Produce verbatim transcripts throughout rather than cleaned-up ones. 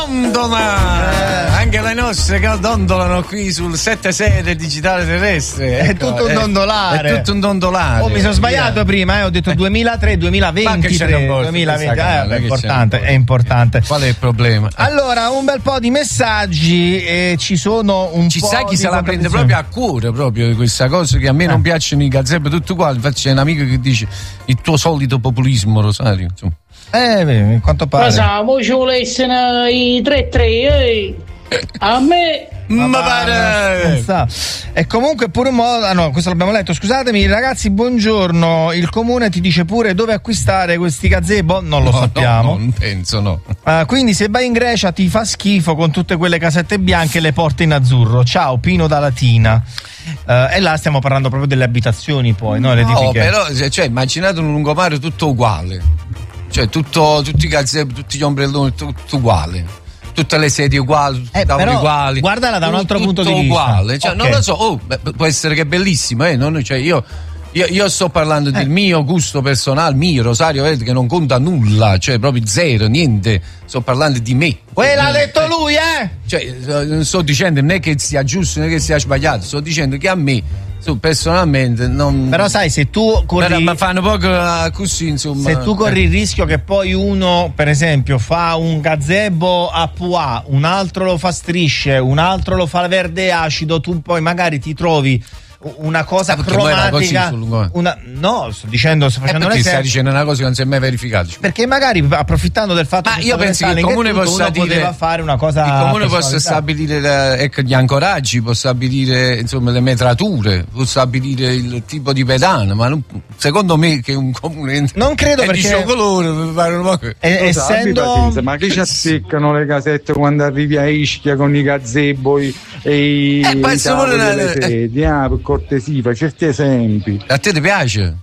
Dondola, eh. Anche le nostre che dondolano qui sul sette sei del digitale terrestre. È ecco, tutto un dondolare. È tutto un dondolare. Oh, mi sono sbagliato Via. prima, eh. Ho detto duemilatré duemilaventitré duemilaventi. Eh, è importante, è importante. Qual è il problema? Allora, un bel po' di messaggi e ci sono un ci po' sa chi di se la prende proprio a cuore proprio di questa cosa, che a me eh. non piacciono i gazebo tutti uguali. Infatti c'è un amico che dice il tuo solito populismo, Rosario, insomma. Eh, beh, quanto pare. Ma sa, mo ci volessero i tre tre, eh. A me ma, ma pare. E comunque pure un modo, ah no, questo l'abbiamo letto, scusatemi ragazzi, buongiorno, il comune ti dice pure dove acquistare questi gazebo? Non lo no, sappiamo. No, non penso, no. Uh, quindi se vai in Grecia ti fa schifo con tutte quelle casette bianche e le porte in azzurro. Ciao, Pino da Latina. Uh, e là stiamo parlando proprio delle abitazioni poi, no? Le no, però, cioè, immaginate un lungomare tutto uguale. Cioè tutto, tutti i gazebo, tutti gli ombrelloni, tutto, tutto uguale, tutte le sedie uguali, tutti eh, i tavoli uguali. Guardala da un altro tutto punto di vista. Uguale. Cioè, okay. Non lo so, oh, beh, può essere che è bellissimo, eh? Non, cioè io, io, io sto parlando eh. del mio gusto personale, mio Rosario, vedete che non conta nulla, cioè proprio zero, niente. Sto parlando di me. Poi l'ha detto lui, eh? Cioè, non sto dicendo non è che sia giusto, non è che sia sbagliato, sto dicendo che a me. Su, personalmente non. Però sai, se tu corri. Ma fanno poco così, insomma. Se tu corri il rischio che poi uno, per esempio, fa un gazebo a pois, un altro lo fa strisce, un altro lo fa verde acido, tu poi magari ti trovi una cosa ah, cromatica. Una, no, sto dicendo, sto facendo un esempio. Stai dicendo una cosa che non si è mai verificata. Perché magari approfittando del fatto ma che io penso che il comune possa dire, poteva fare una cosa. Il comune possa stabilire ecco, gli ancoraggi, può stabilire insomma le metrature, può stabilire il tipo di pedana, ma non, secondo me che un comune non credo è perché di suo colore per fare un po'. E, essendo pazienza, ma che ci azzeccano le casette quando arrivi a Ischia con i gazebo e i eh, i tavoli delle sedie, ah, per cortesia, fa certi esempi. A te ti piace?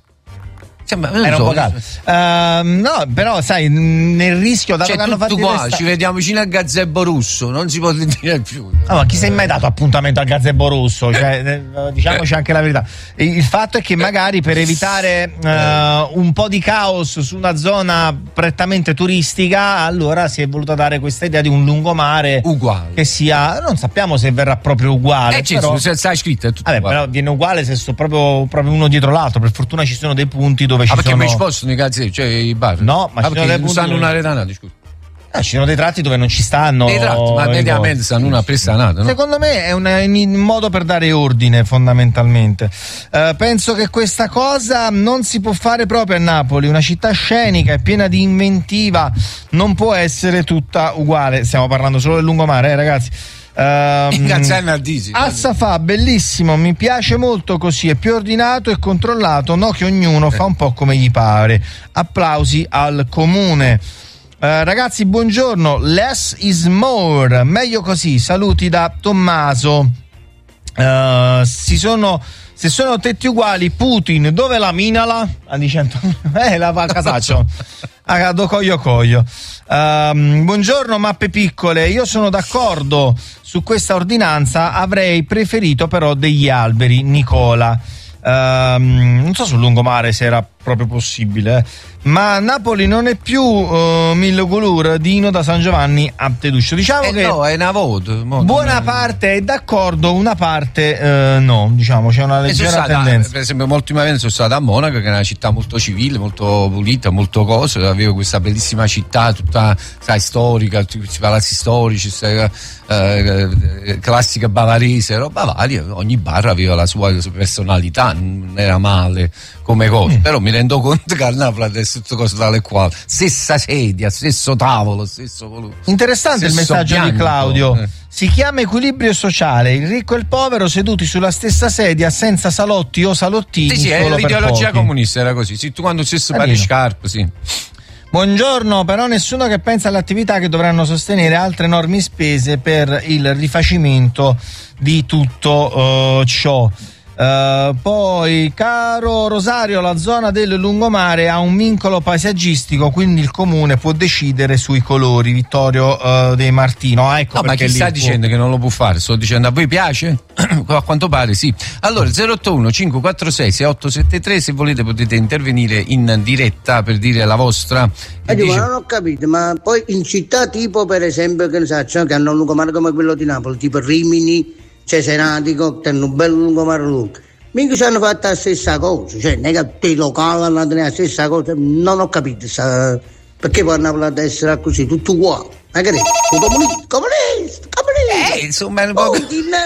Cioè, era so, un po' uh, no, però sai, nel rischio dato cioè, che hanno fatto qua resta... ci vediamo vicino al gazebo russo, non si può dire più. No, ma chi si è mai dato appuntamento al gazebo russo? Cioè, diciamoci anche la verità. Il fatto è che magari per evitare uh, un po' di caos su una zona prettamente turistica, allora si è voluta dare questa idea di un lungomare uguale, che sia, non sappiamo se verrà proprio uguale. Eh, però... se sta scritto è tutto vabbè, uguale. Però viene uguale se sto proprio, proprio uno dietro l'altro. Per fortuna ci sono dei punti dove ah, ci perché sono. mi spostano i gazzebi, cioè i bar? No, ma ah, ci sono dei punti stanno dove... una retanata, scusa. Ah, ci sono dei tratti dove non ci stanno. Dei tratti, ma mediamente stanno una prestanata, no? Secondo me è un, un modo per dare ordine, fondamentalmente. Uh, penso che questa cosa non si può fare proprio a Napoli, una città scenica e piena di inventiva, non può essere tutta uguale. Stiamo parlando solo del lungomare, eh, ragazzi. Um, Assa fa bellissimo, mi piace molto così, è più ordinato e controllato, no che ognuno fa un po' come gli pare. Applausi al comune. Uh, ragazzi, buongiorno. Less is more, meglio così. Saluti da Tommaso. Uh, si sono se sono tetti uguali, Putin dove la minala? Ah, dicendo eh la va a casaccio. Ah, do coglio coglio. Um, buongiorno mappe piccole, io sono d'accordo su questa ordinanza, avrei preferito però degli alberi. Nicola. Um, non so sul lungomare se era proprio possibile, eh. Ma Napoli non è più uh, Mille Gulur, Dino da San Giovanni a Teduscio. Diciamo eh che no, è una voto, buona parte è d'accordo, una parte uh, no, diciamo c'è una leggera stata, tendenza. Per esempio, ultimamente sono stato a Monaco, che è una città molto civile, molto pulita, molto cosa. Avevo questa bellissima città, tutta sai, storica, tutti questi palazzi storici, questa, uh, classica bavarese, roba varia. Ogni bar aveva la sua personalità, non era male come cosa, mm. però mi rendo conto che al Napoli adesso tutte cose tale e quali, stessa sedia, stesso tavolo, stesso volume. Interessante il messaggio bianco, di Claudio. Eh. Si chiama equilibrio sociale, il ricco e il povero seduti sulla stessa sedia senza salotti o salottini. Sì, sì, solo è l'ideologia pochi. Comunista, era così. Sì, tu quando stesso pari scarpe, sì. Buongiorno, però nessuno che pensa alle attività che dovranno sostenere altre enormi spese per il rifacimento di tutto uh, ciò. Uh, poi, caro Rosario, la zona del lungomare ha un vincolo paesaggistico, quindi il comune può decidere sui colori. Vittorio uh, De Martino. Ah, ecco no, ma chi sta può... dicendo che non lo può fare? Sto dicendo, a voi piace? A quanto pare sì. Allora zero otto uno cinque quattro sei sei otto sette tre, se volete potete intervenire in diretta per dire la vostra. Eh, dice... dice... Ma non ho capito, ma poi in città tipo per esempio che ne so, che hanno un lungomare come quello di Napoli, tipo Rimini, Cesenatico, che hanno un bel lungomare lungo, mica ci hanno fatto la stessa cosa, cioè non è che tutti i locali hanno fatto la stessa cosa, non ho capito sa... perché poi a Napoli deve essere così, tutto uguale. Ma che è? Comunista, comunista, comunista. Eh, insomma, è un po'.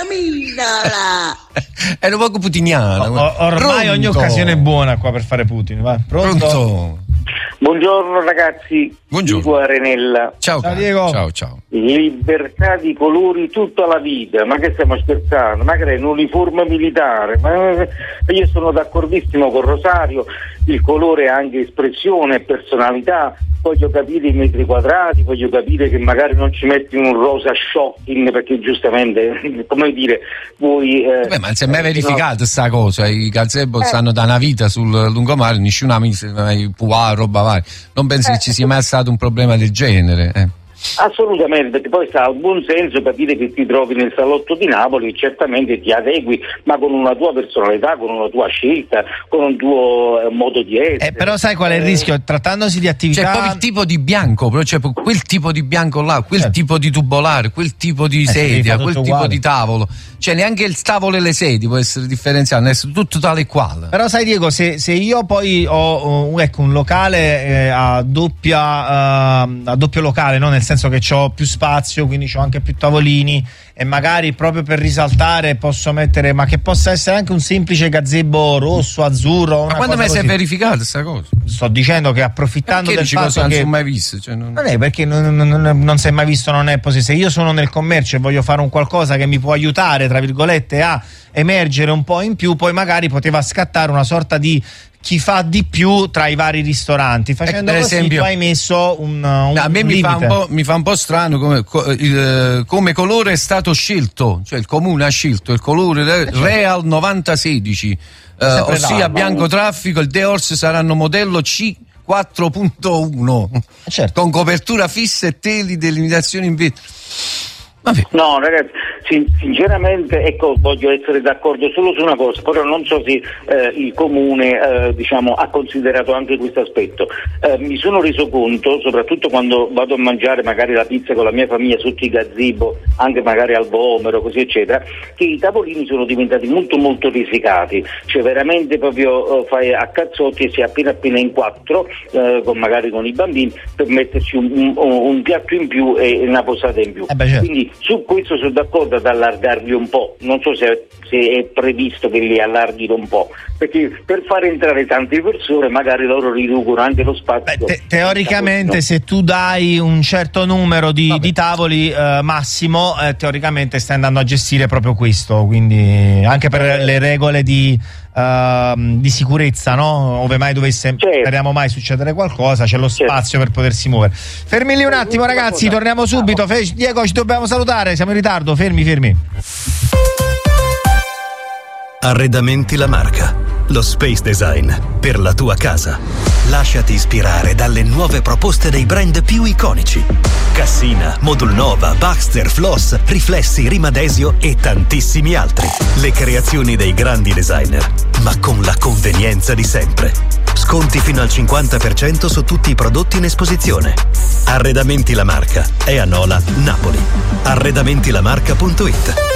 È un poco putiniano. O, ormai Pronto. Ogni occasione è buona qua per fare Putin. Va. Pronto? Pronto? Buongiorno ragazzi. Buongiorno. Diego Arenella. Ciao, ciao Diego. Ciao, ciao. Libertà di colori tutta la vita, ma che stiamo scherzando? Ma che è un'uniforme militare? Ma io sono d'accordissimo con Rosario, il colore è anche espressione e personalità. Voglio capire i metri quadrati, voglio capire che magari non ci metti un rosa shocking perché giustamente, come dire, vuoi... Eh, Beh, ma non si è mai verificata questa no. cosa, i gazebo eh. stanno da una vita sul lungomare, nessuno ha messo puà, roba varia. Non penso eh. che ci sia mai stato un problema del genere. Eh. Assolutamente, perché poi sta al buon senso capire che ti trovi nel salotto di Napoli e certamente ti adegui, ma con una tua personalità, con una tua scelta, con un tuo eh, modo di essere. Eh, però sai qual è il rischio? Trattandosi di attività... C'è proprio il tipo di bianco, però c'è quel tipo di bianco là, quel certo. tipo di tubolare, quel tipo di eh, sedia, quel tipo uguale. Di tavolo. Cioè neanche il tavolo e le sedie può essere differenziato, deve essere tutto tale e quale. Però sai Diego, se, se io poi ho uh, ecco, un locale eh, a doppia uh, a doppio locale, no? Nel senso che ho più spazio, quindi ho anche più tavolini e magari proprio per risaltare posso mettere, ma che possa essere anche un semplice gazebo rosso, azzurro. Ma quando mai si è verificata questa cosa? Sto dicendo che approfittando perché del fatto che non che sono mai visto, cioè non... non è perché non, non, non si è mai visto, non è possibile. Se io sono nel commercio e voglio fare un qualcosa che mi può aiutare tra virgolette a emergere un po' in più, poi magari poteva scattare una sorta di chi fa di più tra i vari ristoranti, facendo eh, così esempio, tu hai messo un, un a me un mi fa un, po', mi fa un po' strano come, il, come colore è stato scelto, cioè il comune ha scelto il colore eh, Real novanta sedici, eh, ossia là, bianco traffico, il De-Horse saranno modello C quattro punto uno, certo. con copertura fissa e teli delimitazione in vetro. Vabbè. No ragazzi, sinceramente ecco, voglio essere d'accordo solo su una cosa, però non so se eh, il comune eh, diciamo ha considerato anche questo aspetto. Eh, mi sono reso conto, soprattutto quando vado a mangiare magari la pizza con la mia famiglia sotto i gazebo, anche magari al Vomero, così eccetera, che i tavolini sono diventati molto molto risicati, cioè veramente proprio eh, fai a cazzotti e si è appena appena in quattro, eh, con magari con i bambini, per metterci un, un, un piatto in più e una posata in più. Eh beh, certo. Quindi su questo sono d'accordo ad allargarli un po', non so se, se è previsto che li allarghino un po', perché per far entrare tante persone magari loro riducono anche lo spazio. Beh, te- teoricamente no? Se tu dai un certo numero di, di tavoli eh, massimo, eh, teoricamente stai andando a gestire proprio questo, quindi anche per le regole di, uh, di sicurezza, no? Ove mai dovesse, certo. speriamo mai succedere qualcosa, c'è lo spazio certo. per potersi muovere. Fermi lì un attimo ragazzi, torniamo subito. Fe- Diego, ci dobbiamo salutare, siamo in ritardo, fermi fermi. Arredamenti La Marca, lo space design per la tua casa. Lasciati ispirare dalle nuove proposte dei brand più iconici. Cassina, Modulnova, Baxter, Floss, Riflessi, Rimadesio e tantissimi altri. Le creazioni dei grandi designer, ma con la convenienza di sempre. Sconti fino al cinquanta per cento su tutti i prodotti in esposizione. Arredamenti La Marca è a Nola, Napoli. arredamentilamarca punto it.